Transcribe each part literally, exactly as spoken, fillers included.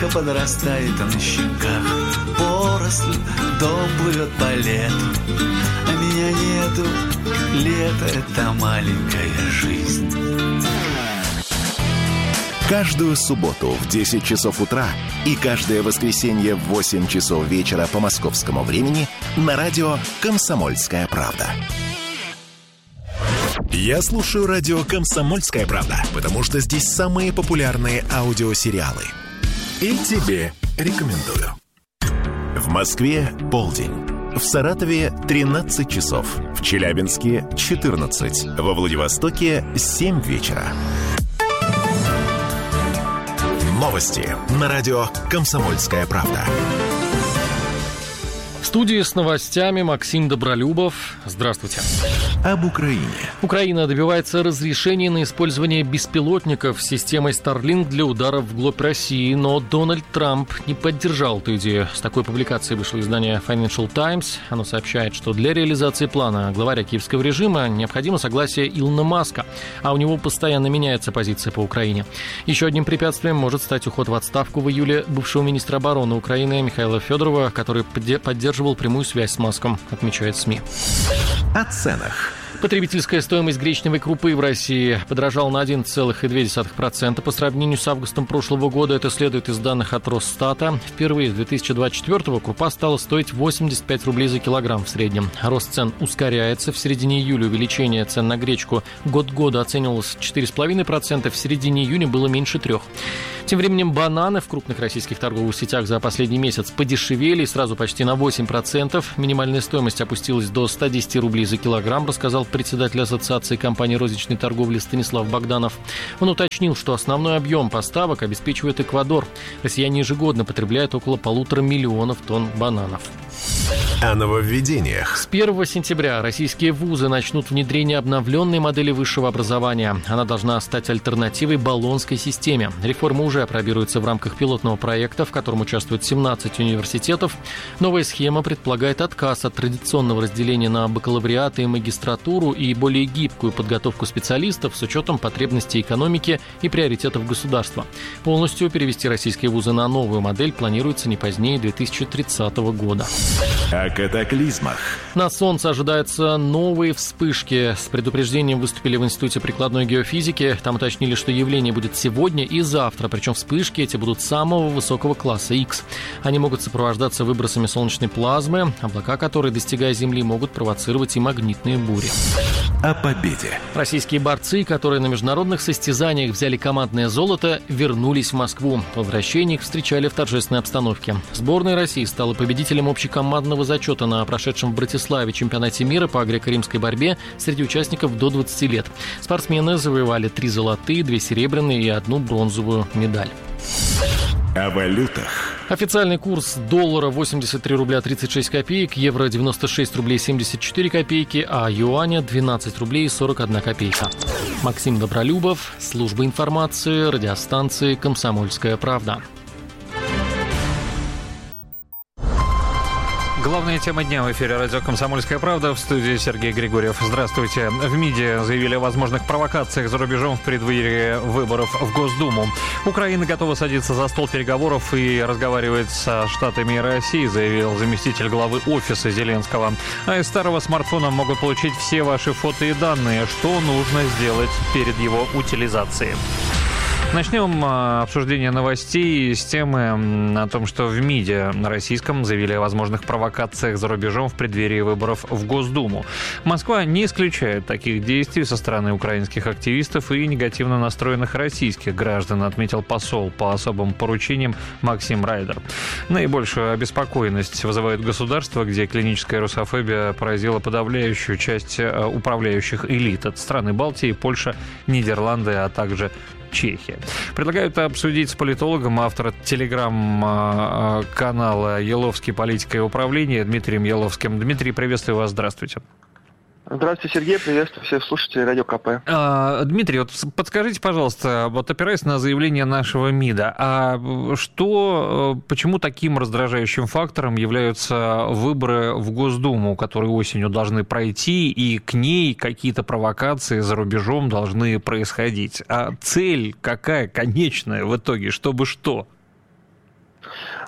тихо подрастает на щеках. Поросль, дом плывет по лету, а меня нету. Лето — это маленькая жизнь. Каждую субботу в десять часов утра и каждое воскресенье в восемь часов вечера по московскому времени на радио «Комсомольская правда». Я слушаю радио «Комсомольская правда», потому что здесь самые популярные аудиосериалы. И тебе рекомендую. В Москве полдень. В Саратове тринадцать часов. В Челябинске четырнадцать. Во Владивостоке семь вечера. Новости на радио «Комсомольская правда». В студии с новостями Максим Добролюбов. Здравствуйте. Об Украине. Украина добивается разрешения на использование беспилотников с системой Starlink для ударов вглубь России, но Дональд Трамп не поддержал эту идею. С такой публикацией вышло издание Financial Times. Оно сообщает, что для реализации плана главаря киевского режима необходимо согласие Илона Маска, а у него постоянно меняется позиция по Украине. Еще одним препятствием может стать уход в отставку в июле бывшего министра обороны Украины Михаила Федорова, который поддерживал прямую связь с Маском, отмечает СМИ. О ценах. Потребительская стоимость гречневой крупы в России подорожала на одиннадцать целых две десятых процента по сравнению с августом прошлого года. Это следует из данных от Росстата. Впервые с две тысячи двадцать четвёртого крупа стала стоить восемьдесят пять рублей за килограмм в среднем. Рост цен ускоряется. В середине июля увеличение цен на гречку год года оценивалось четыре целых пять десятых процента, в середине июня было меньше трех. Тем временем бананы в крупных российских торговых сетях за последний месяц подешевели сразу почти на восемь процентов. Минимальная стоимость опустилась до ста десяти рублей за килограмм, рассказал председатель Ассоциации компаний розничной торговли Станислав Богданов. Он уточнил, что основной объем поставок обеспечивает Эквадор. Россияне ежегодно потребляют около полутора миллионов тонн бананов. О нововведениях. С первого сентября российские вузы начнут внедрение обновленной модели высшего образования. Она должна стать альтернативой болонской системе. Реформа уже опробируется в рамках пилотного проекта, в котором участвуют семнадцать университетов. Новая схема предполагает отказ от традиционного разделения на бакалавриат и магистратуру и более гибкую подготовку специалистов с учетом потребностей экономики и приоритетов государства. Полностью перевести российские вузы на новую модель планируется не позднее две тысячи тридцатого года. О катаклизмах. На Солнце ожидаются новые вспышки. С предупреждением выступили в Институте прикладной геофизики. Там уточнили, что явление будет сегодня и завтра. Причем вспышки эти будут самого высокого класса X. Они могут сопровождаться выбросами солнечной плазмы, облака которой, достигая Земли, могут провоцировать и магнитные бури. О победе. Российские борцы, которые на международных состязаниях взяли командное золото, вернулись в Москву. По возвращении их встречали в торжественной обстановке. Сборная России стала победителем общекомандного зачета на прошедшем в Братиславе чемпионате мира по греко-римской борьбе среди участников до двадцати лет. Спортсмены завоевали три золотые, две серебряные и одну бронзовую медаль. О валютах. Официальный курс доллара восемьдесят три рубля тридцать шесть копеек, евро девяносто шесть рублей семьдесят четыре копейки, а юаня двенадцать рублей сорок одна копейка. Максим Добролюбов, служба информации, радиостанции «Комсомольская правда». Главная тема дня в эфире радио «Комсомольская правда», в студии Сергей Григорьев. Здравствуйте. В МИДе заявили о возможных провокациях за рубежом в преддверии выборов в Госдуму. Украина готова садиться за стол переговоров и разговаривать со Штатами и Россией, заявил заместитель главы офиса Зеленского. А из старого смартфона могут получить все ваши фото и данные. Что нужно сделать перед его утилизацией? Начнем обсуждение новостей с темы о том, что в МИДе российском заявили о возможных провокациях за рубежом в преддверии выборов в Госдуму. Москва не исключает таких действий со стороны украинских активистов и негативно настроенных российских граждан, отметил посол по особым поручениям Максим Райдер. Наибольшую обеспокоенность вызывает государство, где клиническая русофобия поразила подавляющую часть управляющих элит. Это страны Балтии, Польша, Нидерланды, а также Чехия. Предлагают обсудить с политологом, автора телеграм-канала «Еловский. Политика и управление» Дмитрием Еловским. Дмитрий, приветствую вас, здравствуйте. Здравствуйте, Сергей, приветствую всех слушателей Радио КП. А, Дмитрий, вот подскажите, пожалуйста, вот опираясь на заявление нашего МИДа, а что, почему таким раздражающим фактором являются выборы в Госдуму, которые осенью должны пройти, и к ней какие-то провокации за рубежом должны происходить? А цель какая конечная в итоге, чтобы что?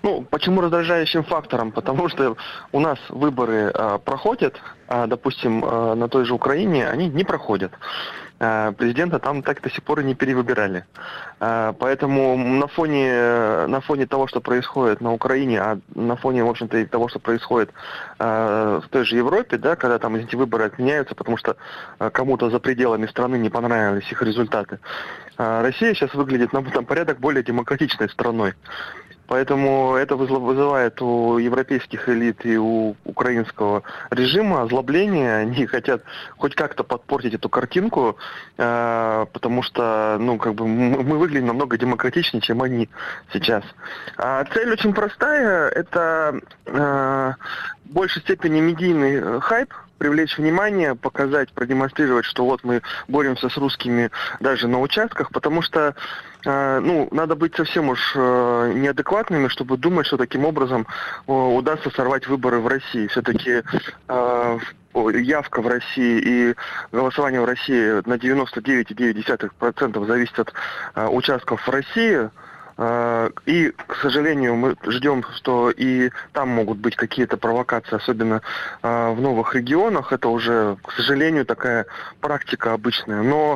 Ну, почему раздражающим фактором? Потому что у нас выборы э, проходят, а, допустим, э, на той же Украине они не проходят. Э, президента там так до сих пор и не перевыбирали. Э, поэтому на фоне, на фоне того, что происходит на Украине, а на фоне, в общем-то, и того, что происходит э, в той же Европе, да, когда там эти выборы отменяются, потому что э, кому-то за пределами страны не понравились их результаты, э, Россия сейчас выглядит на там, порядок более демократичной страной. Поэтому это вызывает у европейских элит и у украинского режима озлобление. Они хотят хоть как-то подпортить эту картинку, э, потому что, ну, как бы мы выглядим намного демократичнее, чем они сейчас. А цель очень простая. Это э, в большей степени медийный хайп, привлечь внимание, показать, продемонстрировать, что вот мы боремся с русскими даже на участках, потому что э, ну, надо быть совсем уж э, неадекватными, чтобы думать, что таким образом э, удастся сорвать выборы в России. Все-таки э, явка в России и голосование в России на девяносто девять целых девять десятых процента зависит от э, участков в России. И, к сожалению, мы ждем, что и там могут быть какие-то провокации, особенно в новых регионах. Это уже, к сожалению, такая практика обычная. Но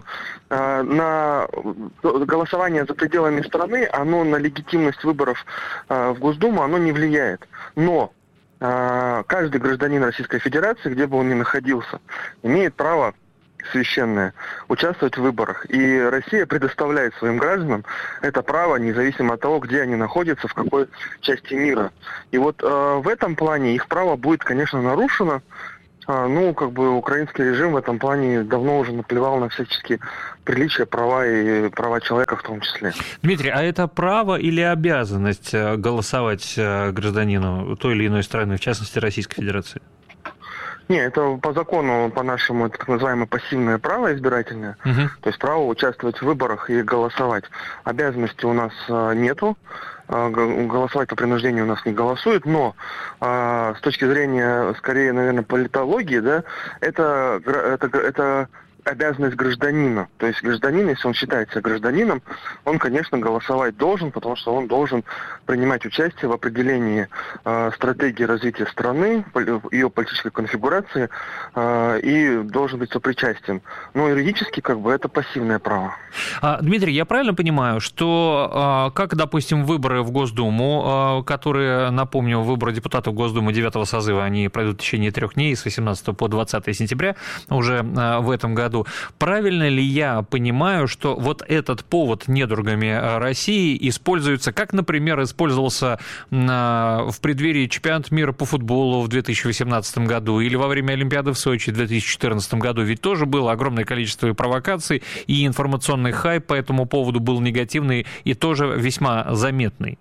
на голосование за пределами страны, оно на легитимность выборов в Госдуму, оно не влияет. Но каждый гражданин Российской Федерации, где бы он ни находился, имеет право священное участвовать в выборах. И Россия предоставляет своим гражданам это право, независимо от того, где они находятся, в какой части мира. И вот э, в этом плане их право будет, конечно, нарушено. А, ну, как бы украинский режим в этом плане давно уже наплевал на всяческие приличия, права и права человека в том числе. Дмитрий, а это право или обязанность голосовать гражданину той или иной страны, в частности Российской Федерации? Не, это по закону, по-нашему, это так называемое пассивное право избирательное, uh-huh. то есть право участвовать в выборах и голосовать. Обязанности у нас а, нету, а, голосовать по принуждению у нас не голосуют, но а, с точки зрения, скорее, наверное, политологии, да, это, это, это обязанность гражданина. То есть гражданин, если он считает себя гражданином, он, конечно, голосовать должен, потому что он должен принимать участие в определении э, стратегии развития страны, ее политической конфигурации э, и должен быть сопричастен. Но юридически, как бы, это пассивное право. А, Дмитрий, я правильно понимаю, что, как, допустим, выборы в Госдуму, которые, напомню, выборы депутатов Госдумы девятого созыва, они пройдут в течение трех дней, с восемнадцатого по двадцатое сентября уже в этом году. Правильно ли я понимаю, что вот этот повод недругами России используется, как, например, использовался в преддверии чемпионата мира по футболу в две тысячи восемнадцатом году или во время Олимпиады в Сочи в две тысячи четырнадцатом году? Ведь тоже было огромное количество провокаций, и информационный хайп по этому поводу был негативный и тоже весьма заметный.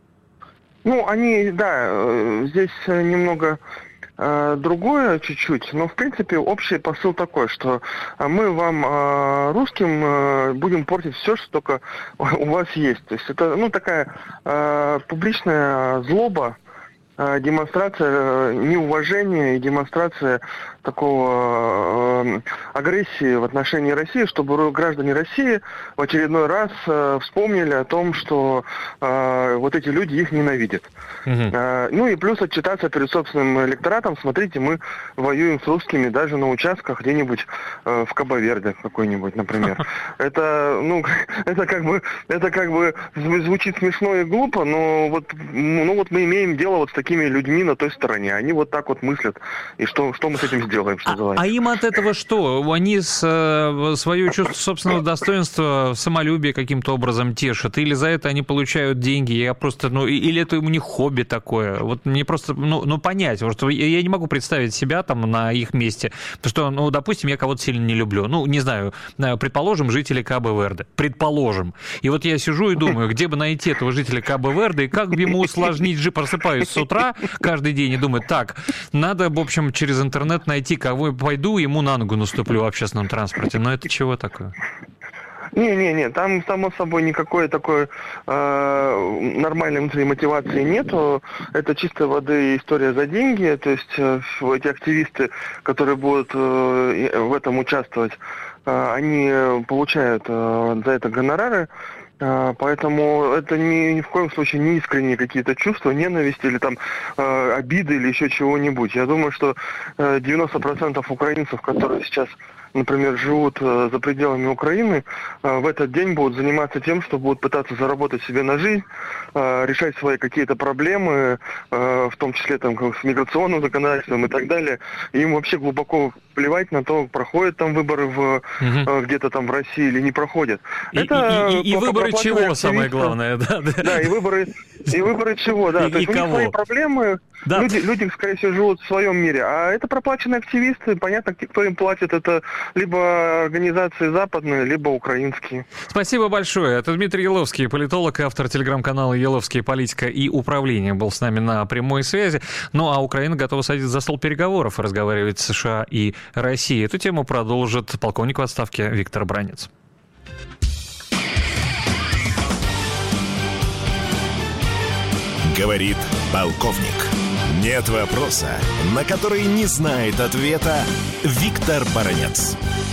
Ну, они, да, здесь немного... другое чуть-чуть, но в принципе общий посыл такой, что мы вам, русским, будем портить все, что только у вас есть. То есть это, ну, такая публичная злоба, демонстрация неуважения и демонстрация такого э, агрессии в отношении России, чтобы граждане России в очередной раз э, вспомнили о том, что э, вот эти люди их ненавидят. Uh-huh. Э, ну и плюс отчитаться перед собственным электоратом. Смотрите, мы воюем с русскими даже на участках где-нибудь э, в Кабо-Верде какой-нибудь, например. Это, ну, это как бы, это как бы звучит смешно и глупо, но вот, ну вот мы имеем дело вот с такими людьми на той стороне. Они вот так вот мыслят. И что, что мы с этим сделаем? Делаем, что а, а им от этого что? Они с, свое чувство собственного достоинства, самолюбие каким-то образом тешат? Или за это они получают деньги? Я просто, ну, или это у них хобби такое? Вот мне просто, ну, ну понять, потому что я не могу представить себя там на их месте. Потому что, ну, допустим, я кого-то сильно не люблю. Ну, не знаю, предположим, жители Кабо-Верде. Предположим. И вот я сижу и думаю, где бы найти этого жителя Кабо-Верде, и как бы ему усложнить жизнь. Просыпаюсь с утра каждый день и думаю, так, надо, в общем, через интернет найти, кого я пойду, ему на ногу наступлю в общественном транспорте. Но это чего такое? Не-не-не, там, само собой, никакой такой э, нормальной внутренней мотивации нету. Это чистой воды история за деньги. То есть э, эти активисты, которые будут э, в этом участвовать, э, они получают э, за это гонорары. Поэтому это ни, ни в коем случае не искренние какие-то чувства, ненависти или там э, обиды или еще чего-нибудь. Я думаю, что э, девяносто процентов украинцев, которые сейчас, например, живут э, за пределами Украины, э, в этот день будут заниматься тем, что будут пытаться заработать себе на жизнь, э, решать свои какие-то проблемы, э, в том числе там с миграционным законодательством и так далее. И им вообще глубоко плевать на то, проходят там выборы в, угу. э, где-то там в России или не проходят. И, это и, и, и выборы чего, самое главное, да? Да, да и выборы, и выборы чего, да. И, то есть и у них кого? свои проблемы, да. люди, люди, скорее всего, живут в своем мире, а это проплаченные активисты, понятно, кто им платит, это либо организации западные, либо украинские. Спасибо большое. Это Дмитрий Еловский, политолог, автор телеграм-канала «Еловские. Политика и управление», был с нами на прямой связи. Ну а Украина готова садиться за стол переговоров и разговаривать с США и Россией. Эту тему продолжит полковник в отставке Виктор Баранец. Говорит полковник. Нет вопроса, на который не знает ответа Виктор Баранец.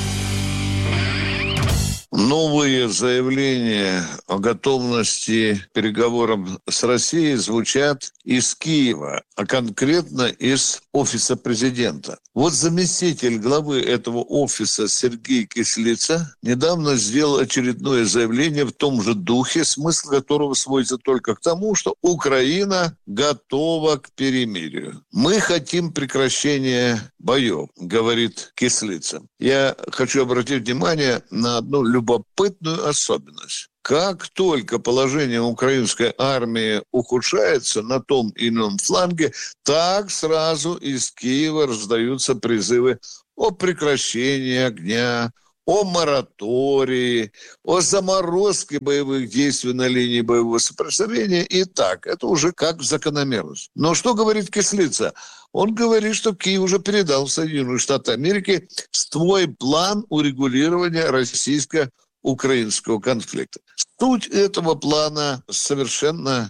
Новые заявления о готовности к переговорам с Россией звучат из Киева, а конкретно из офиса президента. Вот заместитель главы этого офиса Сергей Кислица недавно сделал очередное заявление в том же духе, смысл которого сводится только к тому, что Украина готова к перемирию. «Мы хотим прекращения боев», говорит Кислица. Я хочу обратить внимание на одну любопытную особенность. Как только положение украинской армии ухудшается на том или ином фланге, так сразу из Киева раздаются призывы о прекращении огня, о моратории, о заморозке боевых действий на линии боевого соприкосновения. И так, это уже как закономерность. Но что говорит Кислица? Он говорит, что Киев уже передал в Соединенные Штаты Америки свой план урегулирования российско-украинского конфликта. Суть этого плана совершенно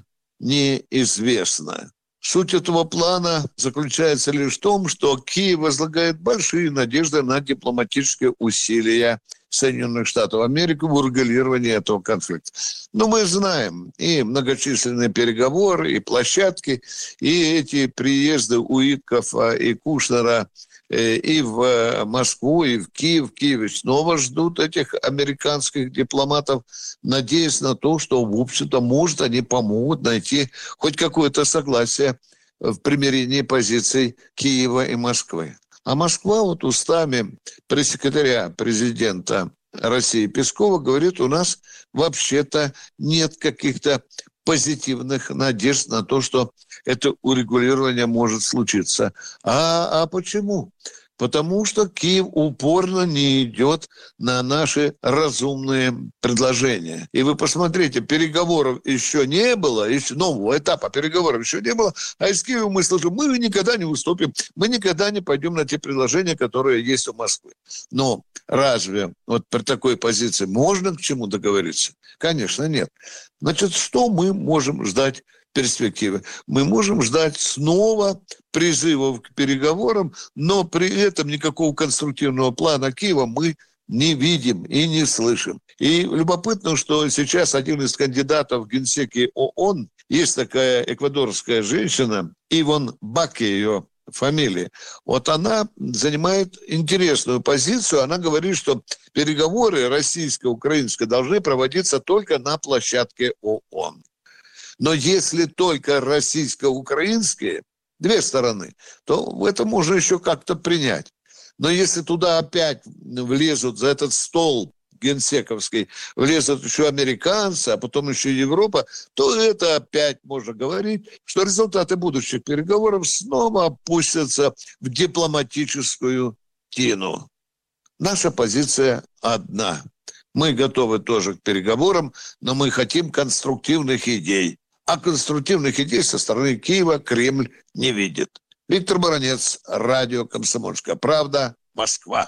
неизвестна. Суть этого плана заключается лишь в том, что Киев возлагает большие надежды на дипломатические усилия Соединенных Штатов Америки в урегулировании этого конфликта. Но мы знаем и многочисленные переговоры, и площадки, и эти приезды Уиткофа и Кушнера и в Москву, и в Киев. В Киеве снова ждут этих американских дипломатов, надеясь на то, что, в общем-то, может, они помогут найти хоть какое-то согласие в примирении позиций Киева и Москвы. А Москва вот устами пресс-секретаря президента России Пескова говорит, у нас вообще-то нет каких-то позитивных надежд на то, что это урегулирование может случиться. А, а почему? Потому что Киев упорно не идет на наши разумные предложения. И вы посмотрите, переговоров еще не было, еще нового этапа переговоров еще не было, а из Киева мы слышим, мы никогда не уступим, мы никогда не пойдем на те предложения, которые есть у Москвы. Но разве вот при такой позиции можно к чему договориться? Конечно, нет. Значит, что мы можем ждать в перспективе? Мы можем ждать снова призывов к переговорам, но при этом никакого конструктивного плана Киева мы не видим и не слышим. И любопытно, что сейчас один из кандидатов в генсеки ООН, есть такая эквадорская женщина, Ивон Баке ее фамилия, вот она занимает интересную позицию, она говорит, что переговоры российско-украинские должны проводиться только на площадке ООН. Но если только российско-украинские, две стороны, то это можно еще как-то принять. Но если туда опять влезут за этот стол генсековский, влезут еще американцы, а потом еще Европа, то это опять можно говорить, что результаты будущих переговоров снова опустятся в дипломатическую тину. Наша позиция одна. Мы готовы тоже к переговорам, но мы хотим конструктивных идей. А конструктивных идей со стороны Киева Кремль не видит. Виктор Баранец, радио «Комсомольская правда», Москва.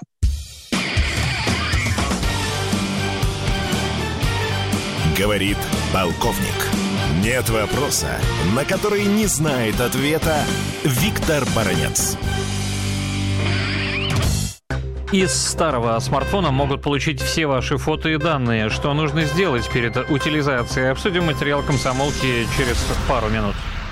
Говорит полковник. Нет вопроса, на который не знает ответа Виктор Баранец. Из старого смартфона могут получить все ваши фото и данные. Что нужно сделать перед утилизацией? Обсудим материал «Комсомолки» через пару минут.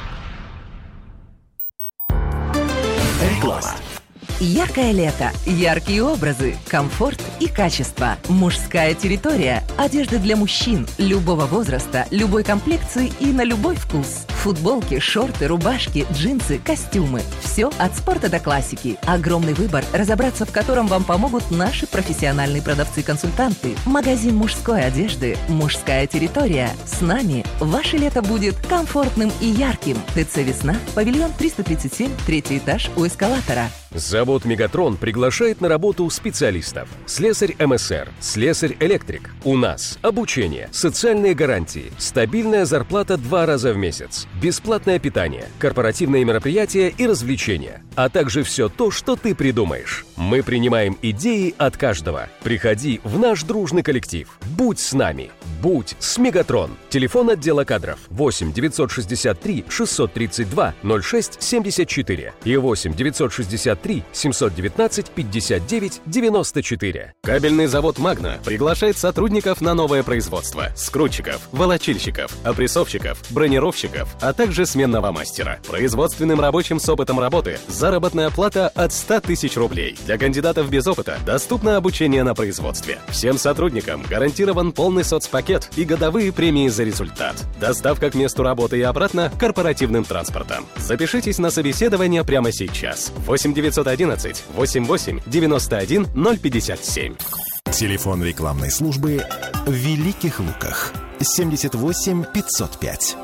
Реклама. Яркое лето, яркие образы, комфорт и качество. Мужская территория. Одежда для мужчин любого возраста, любой комплекции и на любой вкус. Футболки, шорты, рубашки, джинсы, костюмы. Все от спорта до классики. Огромный выбор, разобраться в котором вам помогут наши профессиональные продавцы-консультанты. Магазин мужской одежды «Мужская территория». С нами ваше лето будет комфортным и ярким. ТЦ «Весна», павильон триста тридцать семь, третий этаж у эскалатора. Завод «Мегатрон» приглашает на работу специалистов. Слесарь эм эс эр, слесарь-электрик. У нас обучение, социальные гарантии, стабильная зарплата два раза в месяц, бесплатное питание, корпоративные мероприятия и развлечения, а также все то, что ты придумаешь. Мы принимаем идеи от каждого. Приходи в наш дружный коллектив. Будь с нами. Будь с «Мегатрон». Телефон отдела кадров восемь девятьсот шестьдесят три шестьсот тридцать два ноль шесть семьдесят четыре и восемь девятьсот шестьдесят три семьсот девятнадцать пятьдесят девять девяносто четыре. Кабельный завод «Магна» приглашает сотрудников на новое производство. Скрутчиков, волочильщиков, опрессовщиков, бронировщиков, а также сменного мастера. Производственным рабочим с опытом работы заработная плата от ста тысяч рублей. Для кандидатов без опыта доступно обучение на производстве. Всем сотрудникам гарантирован полный соцпакет и годовые премии за результат. Доставка к месту работы и обратно корпоративным транспортом. Запишитесь на собеседование прямо сейчас. восемь девятьсот одиннадцать восемьдесят восемь девяносто один ноль пятьдесят семь. Телефон рекламной службы в Великих Луках. семьдесят восемь пятьсот пять.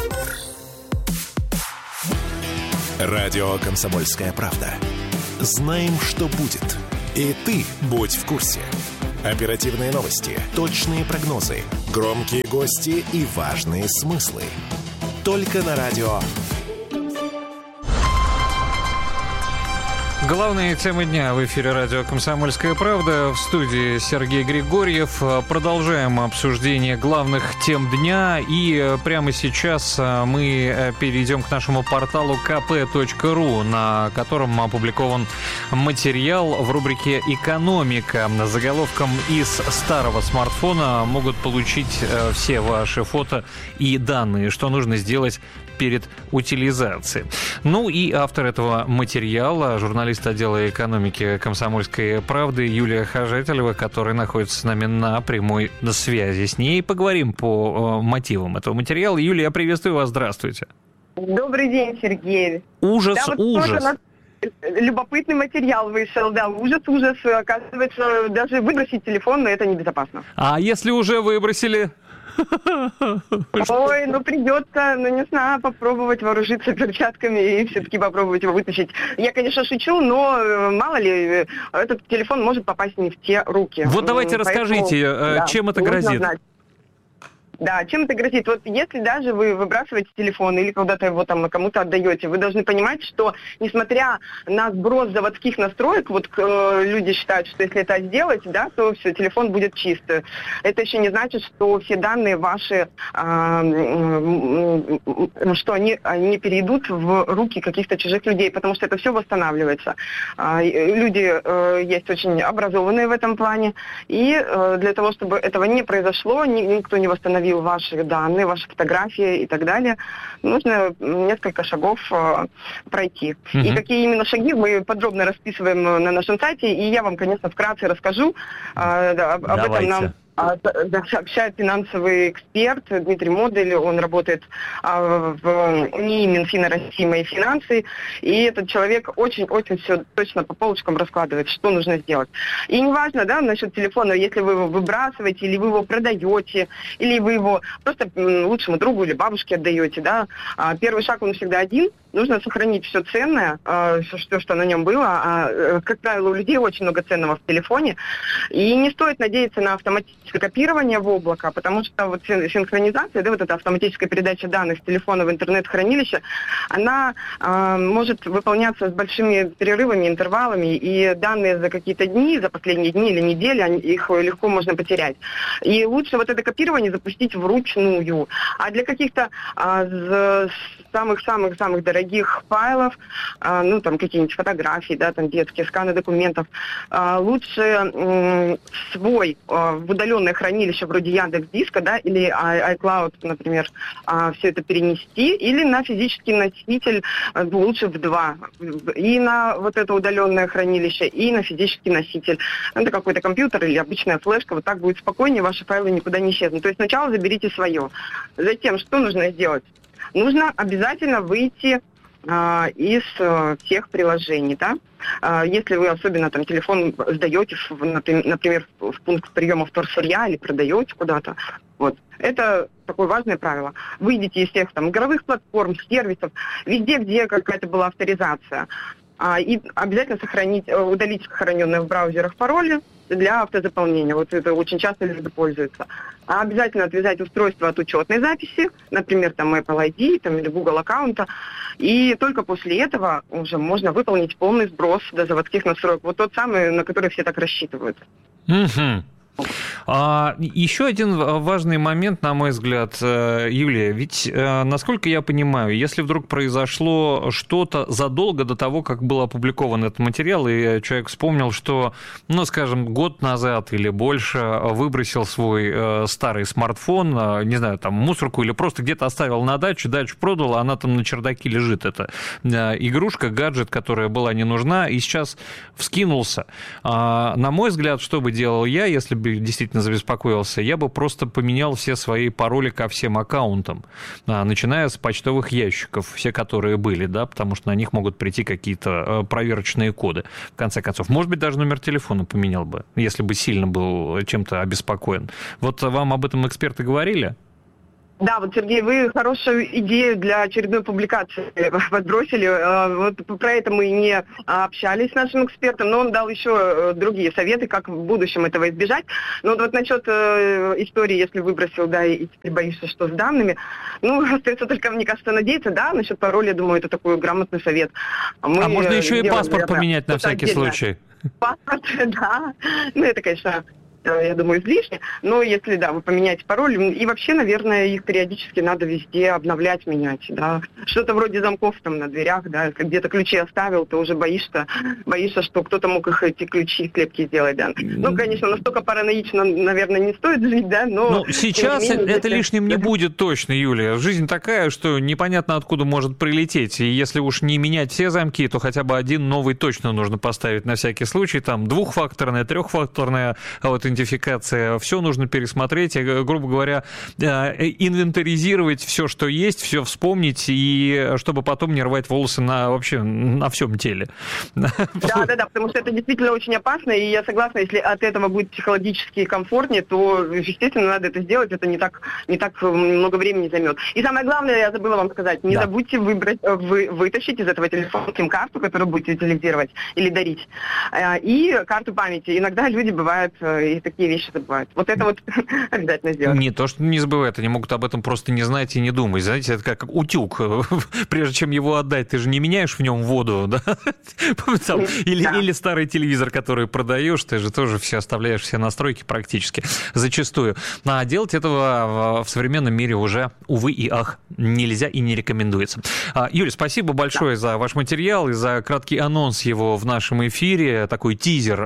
Радио «Комсомольская правда». Знаем, что будет. И ты будь в курсе. Оперативные новости, точные прогнозы, громкие гости и важные смыслы. Только на радио. Главные темы дня в эфире радио «Комсомольская правда». В студии Сергей Григорьев. Продолжаем обсуждение главных тем дня. И прямо сейчас мы перейдем к нашему порталу ка пэ точка ру, на котором опубликован материал в рубрике «Экономика». С заголовком «Из старого смартфона могут получить все ваши фото и данные. Что нужно сделать перед утилизацией». Ну и автор этого материала, журналист отдела экономики «Комсомольской правды» Юлия Хожателева, которая находится с нами на прямой связи. С ней поговорим по э, мотивам этого материала. Юлия, я приветствую вас, здравствуйте. Добрый день, Сергей. Ужас, да, вот ужас. Любопытный материал вышел, да, ужас, ужас. Оказывается, даже выбросить телефон, это небезопасно. А если уже выбросили? Ой, ну придется, ну не знаю, попробовать вооружиться перчатками и все-таки попробовать его вытащить. Я, конечно, шучу, но мало ли, этот телефон может попасть не в те руки. Вот давайте Поэтому, расскажите, да, чем это грозит? Знать. Да, чем это грозит? Вот если даже вы выбрасываете телефон или когда-то его там кому-то отдаете, вы должны понимать, что несмотря на сброс заводских настроек, вот э, люди считают, что если это сделать, да, то все, телефон будет чист. Это еще не значит, что все данные ваши, э, э, что они, они перейдут в руки каких-то чужих людей, потому что это все восстанавливается. Э, люди э, есть очень образованные в этом плане, и э, для того, чтобы этого не произошло, ни, никто не восстановил ваши данные, ваши фотографии и так далее, нужно несколько шагов э, пройти. Uh-huh. И какие именно шаги мы подробно расписываем на нашем сайте, и я вам, конечно, вкратце расскажу. Э, да, об Давайте. этом нам сообщает финансовый эксперт Дмитрий Модель. Он работает а, в НИИ Минфина России «Мои финансы». И этот человек очень-очень все точно по полочкам раскладывает, что нужно сделать. И неважно, да, насчет телефона, если вы его выбрасываете, или вы его продаете, или вы его просто лучшему другу или бабушке отдаете, да. А, первый шаг, он всегда один. Нужно сохранить все ценное, все, что на нем было. Как правило, у людей очень много ценного в телефоне. И не стоит надеяться на автоматическое копирование в облако, потому что вот синхронизация, да, вот эта автоматическая передача данных с телефона в интернет-хранилище, она э, может выполняться с большими перерывами, интервалами, и данные за какие-то дни, за последние дни или недели, они, их легко можно потерять. И лучше вот это копирование запустить вручную. А для каких-то э, самых-самых-самых дорогих дорогих файлов, э, ну, там, какие-нибудь фотографии, да, там, детские, сканы документов, э, лучше э, свой э, в удаленное хранилище вроде Яндекс.Диска, да, или iCloud, например, э, все это перенести, или на физический носитель, э, лучше в два, и на вот это удаленное хранилище, и на физический носитель. Это какой-то компьютер или обычная флешка, вот так будет спокойнее, ваши файлы никуда не исчезнут. То есть сначала заберите свое. Затем, что нужно сделать? Нужно обязательно выйти э, из э, всех приложений, да? Э, если вы особенно там телефон сдаете, в, например, в пункт приема вторсырья или продаете куда-то, вот. Это такое важное правило. Выйдите из всех там игровых платформ, сервисов, везде, где какая-то была авторизация. А, и обязательно сохранить, удалить сохраненные в браузерах пароли для автозаполнения. Вот это очень часто люди пользуются. А обязательно отвязать устройство от учетной записи, например, там Apple ай ди там, или Google аккаунта. И только после этого уже можно выполнить полный сброс до заводских настроек. Вот тот самый, на который все так рассчитывают. Mm-hmm. А, еще один важный момент, на мой взгляд, Юлия, ведь, насколько я понимаю, если вдруг произошло что-то задолго до того, как был опубликован этот материал, и человек вспомнил, что, ну, скажем, год назад или больше выбросил свой старый смартфон, не знаю, там, мусорку или просто где-то оставил на дачу, дачу продал, а она там на чердаке лежит, эта игрушка, гаджет, которая была не нужна, и сейчас вскинулся. На мой взгляд, что бы делал я, если бы действительно забеспокоился, я бы просто поменял все свои пароли ко всем аккаунтам, начиная с почтовых ящиков, все, которые были, да, потому что на них могут прийти какие-то проверочные коды. В конце концов, может быть, даже номер телефона поменял бы, если бы сильно был чем-то обеспокоен. Вот вам об этом эксперты говорили? Да, вот, Сергей, вы хорошую идею для очередной публикации подбросили. Вот про это мы не общались с нашим экспертом, но он дал еще другие советы, как в будущем этого избежать. Но вот, вот насчет истории, если выбросил, да, и теперь боишься, что с данными, ну, остается только, мне кажется, надеяться, да, насчет пароля, я думаю, это такой грамотный совет. Мы а можно еще и паспорт наверное, поменять на всякий отдельно. случай? Паспорт, да. Ну, это, конечно... я думаю, излишне, но если, да, вы поменяете пароль, и вообще, наверное, их периодически надо везде обновлять, менять, да. Что-то вроде замков там на дверях, да, если где-то ключи оставил, то уже боишься, боишься, что кто-то мог их, эти ключи, клепки сделать, да. Ну, конечно, настолько параноично, наверное, не стоит жить, да, но... Ну, сейчас менее, это если... лишним не будет точно, Юлия. Жизнь такая, что непонятно, откуда может прилететь, и если уж не менять все замки, то хотя бы один новый точно нужно поставить на всякий случай, там, двухфакторная, трехфакторная, а вот идентификация, все нужно пересмотреть, грубо говоря, инвентаризировать все, что есть, все вспомнить, и чтобы потом не рвать волосы на вообще на всем теле. Да, да, да, потому что это действительно очень опасно, и я согласна, если от этого будет психологически комфортнее, то, естественно, надо это сделать, это не так, не так много времени займет. И самое главное, я забыла вам сказать, не да. забудьте выбрать, вы, вытащить из этого телефона сим-карту, которую будете утилизировать или дарить, и карту памяти. Иногда люди бывают и такие вещи забывают. Вот это вот обязательно сделать. Не то, что не забывают, они могут об этом просто не знать и не думать. Знаете, это как утюг. Прежде чем его отдать, ты же не меняешь в нем воду, да? Там, или, да. или старый телевизор, который продаешь, ты же тоже все оставляешь, все настройки практически, зачастую. А делать этого в современном мире уже, увы и ах, нельзя и не рекомендуется. Юля, спасибо большое да. за ваш материал и за краткий анонс его в нашем эфире. Такой тизер,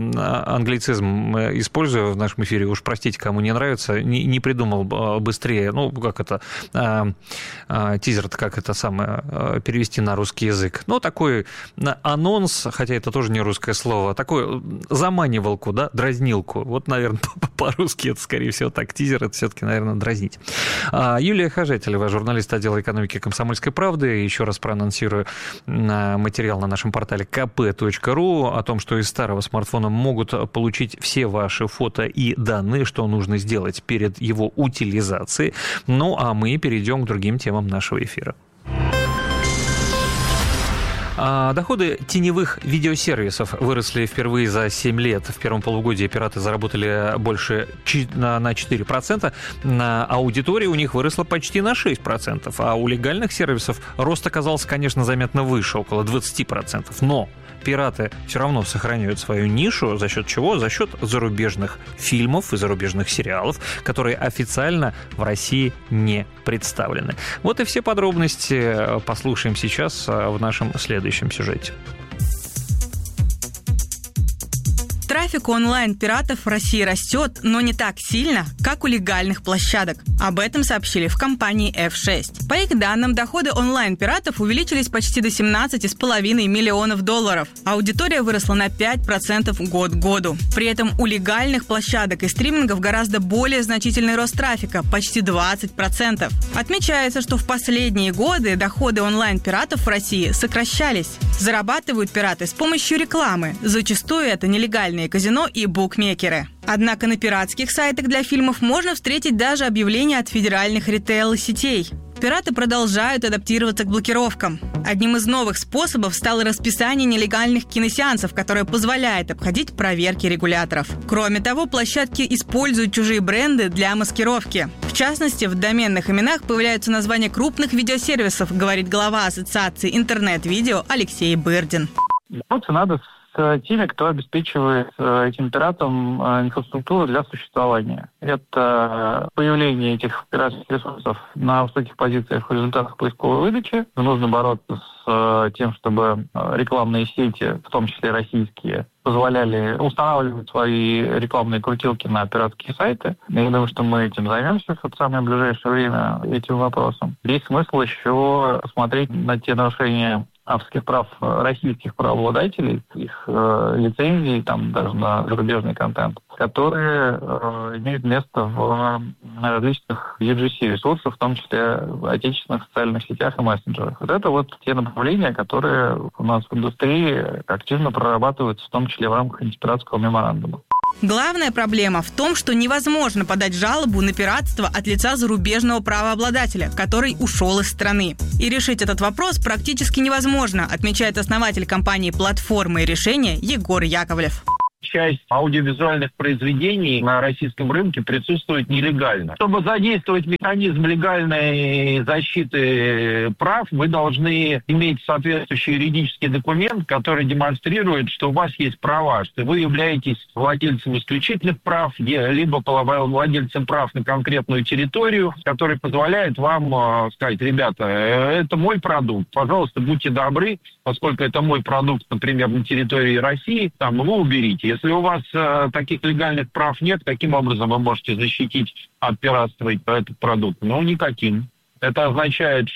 англицизм использую в нашем эфире, уж простите, кому не нравится, не, не придумал быстрее, ну, как это, а, а, тизер-то, как это самое, перевести на русский язык. Ну, такой анонс, хотя это тоже не русское слово, такой заманивалку, да, дразнилку. Вот, наверное, по-русски это, скорее всего, так, тизер, это все-таки, наверное, дразнить. А, Юлия Хожателева, журналист отдела экономики «Комсомольской правды», еще раз проанонсирую материал на нашем портале ка пэ точка ру о том, что из старого смартфона могут получить все ваши фото и данные, что нужно сделать перед его утилизацией. Ну, а мы перейдем к другим темам нашего эфира. А, доходы теневых видеосервисов выросли впервые за семь лет. В первом полугодии пираты заработали больше на четыре процента, а аудитория у них выросла почти на шесть процентов. А у легальных сервисов рост оказался, конечно, заметно выше, около двадцать процентов. Но пираты все равно сохраняют свою нишу. За счет чего? За счет зарубежных фильмов и зарубежных сериалов, которые официально в России не представлены. Вот и все подробности послушаем сейчас в нашем следующем сюжете. Трафик онлайн-пиратов в России растет, но не так сильно, как у легальных площадок. Об этом сообщили в компании эф шесть. По их данным, доходы онлайн-пиратов увеличились почти до семнадцать целых пять десятых миллионов долларов. Аудитория выросла на пять процентов год к году. При этом у легальных площадок и стримингов гораздо более значительный рост трафика – почти двадцать процентов. Отмечается, что в последние годы доходы онлайн-пиратов в России сокращались. Зарабатывают пираты с помощью рекламы. Зачастую это нелегальные казино и букмекеры. Однако на пиратских сайтах для фильмов можно встретить даже объявления от федеральных ритейл-сетей. Пираты продолжают адаптироваться к блокировкам. Одним из новых способов стало расписание нелегальных киносеансов, которое позволяет обходить проверки регуляторов. Кроме того, площадки используют чужие бренды для маскировки. В частности, в доменных именах появляются названия крупных видеосервисов, говорит глава Ассоциации интернет-видео Алексей Бырдин. Бороться надо с теми, кто обеспечивает этим пиратам инфраструктуру для существования. Это появление этих пиратских ресурсов на высоких позициях в результатах поисковой выдачи. Нужно бороться с тем, чтобы рекламные сети, в том числе российские, позволяли устанавливать свои рекламные крутилки на пиратские сайты. Я думаю, что мы этим займемся в самое ближайшее время, этим вопросом. Есть смысл еще посмотреть на те нарушения авторских прав российских правообладателей, их э, лицензий, там даже на зарубежный контент, которые э, имеют место в различных ю джи си-ресурсах, в том числе в отечественных социальных сетях и мессенджерах. Вот это вот те направления, которые у нас в индустрии активно прорабатываются, в том числе в рамках антипиратского меморандума. Главная проблема в том, что невозможно подать жалобу на пиратство от лица зарубежного правообладателя, который ушел из страны. И решить этот вопрос практически невозможно, отмечает основатель компании «Платформы и решения» Егор Яковлев. Часть аудиовизуальных произведений на российском рынке присутствует нелегально. Чтобы задействовать механизм легальной защиты прав, вы должны иметь соответствующий юридический документ, который демонстрирует, что у вас есть права, что вы являетесь владельцем исключительных прав, либо владельцем прав на конкретную территорию, который позволяет вам сказать: ребята, это мой продукт, пожалуйста, будьте добры, поскольку это мой продукт, например, на территории России, там его уберите. Если у вас э, таких легальных прав нет, каким образом вы можете защитить от пиратства этот продукт? Ну, никаким. Это означает,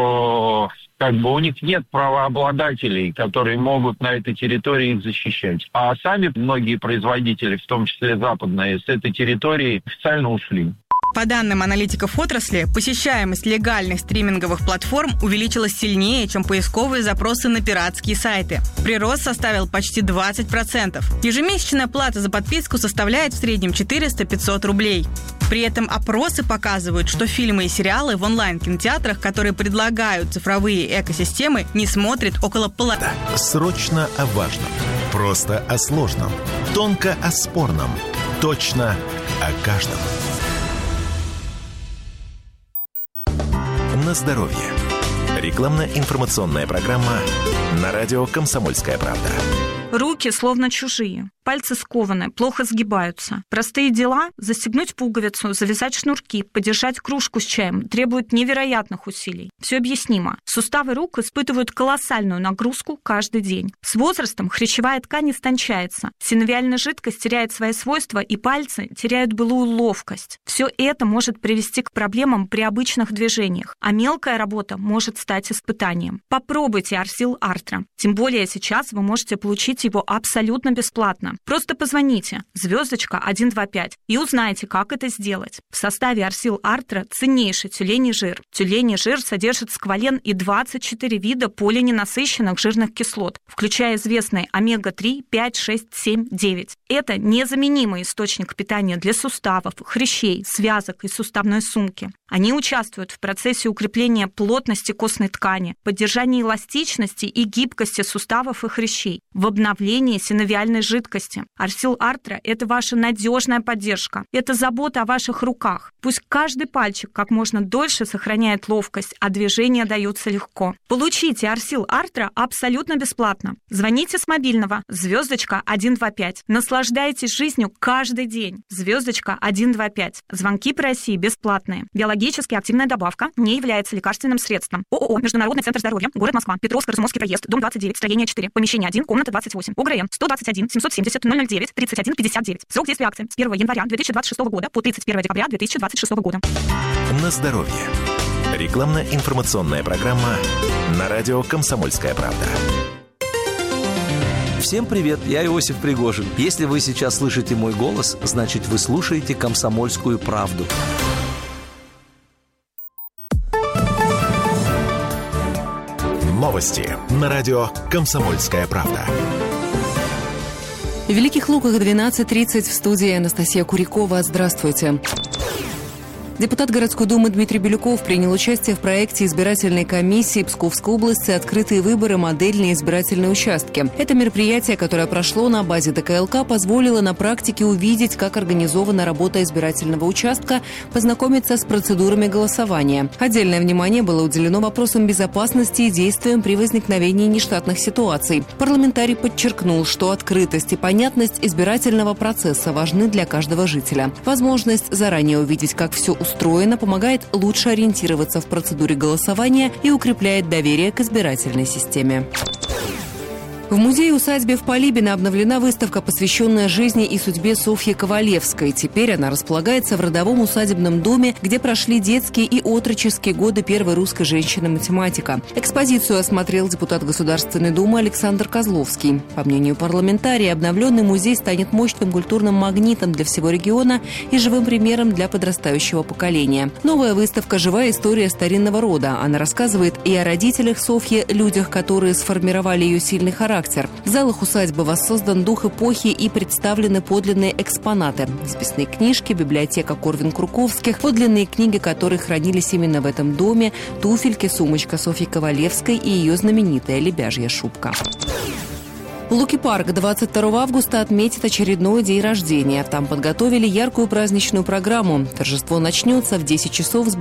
что как бы у них нет правообладателей, которые могут на этой территории их защищать. А сами многие производители, в том числе западные, с этой территории официально ушли. По данным аналитиков отрасли, посещаемость легальных стриминговых платформ увеличилась сильнее, чем поисковые запросы на пиратские сайты. Прирост составил почти двадцать процентов. Ежемесячная плата за подписку составляет в среднем четыреста-пятьсот рублей. При этом опросы показывают, что фильмы и сериалы в онлайн-кинотеатрах, которые предлагают цифровые экосистемы, не смотрят около половины. Срочно о важном. Просто о сложном. Тонко о спорном. Точно о каждом. На здоровье. Рекламно-информационная программа на радио «Комсомольская правда». Руки словно чужие, пальцы скованы, плохо сгибаются. Простые дела – застегнуть пуговицу, завязать шнурки, подержать кружку с чаем – требуют невероятных усилий. Все объяснимо. Суставы рук испытывают колоссальную нагрузку каждый день. С возрастом хрящевая ткань истончается, синовиальная жидкость теряет свои свойства, и пальцы теряют былую ловкость. Все это может привести к проблемам при обычных движениях, а мелкая работа может стать испытанием. Попробуйте Арсил Артра. Тем более сейчас вы можете получить его абсолютно бесплатно. угодно. Просто позвоните звездочка один два пять и узнайте, как это сделать. В составе Арсил Артра ценнейший тюленей жир. Тюленей жир содержит сквален и двадцать четыре вида полиненасыщенных жирных кислот, включая известные омега три, пять, шесть, семь, девять. Это незаменимый источник питания для суставов, хрящей, связок и суставной сумки. Они участвуют в процессе укрепления плотности костной ткани, поддержания эластичности и гибкости суставов и хрящей, в обновлении синовиальной жидкости. Арсил Артра – это ваша надежная поддержка. Это забота о ваших руках. Пусть каждый пальчик как можно дольше сохраняет ловкость, а движения даются легко. Получите Арсил Артра абсолютно бесплатно. Звоните с мобильного звездочка один два пять. Наслаждайтесь жизнью каждый день. Звездочка один два пять. Звонки по России бесплатные. Биологически активная добавка не является лекарственным средством. ООО «Международный центр здоровья», город Москва, Петровско-Разумовский проезд, дом двадцать девять, строение четыре, помещение один, комната двадцать восемь, ОГРН сто двадцать один семьсот семьдесят ноль ноль девять тридцать один пятьдесят девять. Срок действия акции с первого января две тысячи двадцать шестого года по тридцать первого декабря две тысячи двадцать шестого года. На здоровье. Рекламно-информационная программа на радио «Комсомольская правда». Всем привет, я Иосиф Пригожин. Если вы сейчас слышите мой голос, значит, вы слушаете «Комсомольскую правду». Новости на радио «Комсомольская правда». В Великих Луках двенадцать тридцать, в студии Анастасия Курякова. Здравствуйте. Депутат городской думы Дмитрий Бирюков принял участие в проекте избирательной комиссии Псковской области «Открытые выборы. Модельные избирательные участки». Это мероприятие, которое прошло на базе ДКЛК, позволило на практике увидеть, как организована работа избирательного участка, познакомиться с процедурами голосования. Отдельное внимание было уделено вопросам безопасности и действиям при возникновении нештатных ситуаций. Парламентарий подчеркнул, что открытость и понятность избирательного процесса важны для каждого жителя. Возможность заранее увидеть, как все устроено, помогает лучше ориентироваться в процедуре голосования и укрепляет доверие к избирательной системе. В музее-усадьбе в Полибино обновлена выставка, посвященная жизни и судьбе Софьи Ковалевской. Теперь она располагается в родовом усадебном доме, где прошли детские и отроческие годы первой русской женщины-математика. Экспозицию осмотрел депутат Государственной Думы Александр Козловский. По мнению парламентария, обновленный музей станет мощным культурным магнитом для всего региона и живым примером для подрастающего поколения. Новая выставка – живая история старинного рода. Она рассказывает и о родителях Софьи, людях, которые сформировали ее сильный характер. В залах усадьбы воссоздан дух эпохи и представлены подлинные экспонаты. Записные книжки, библиотека Корвин-Круковских, подлинные книги, которые хранились именно в этом доме, туфельки, сумочка Софьи Ковалевской и ее знаменитая лебяжья шубка. Луки-парк двадцать второго августа отметит очередной день рождения. Там подготовили яркую праздничную программу. Торжество начнется в десять часов с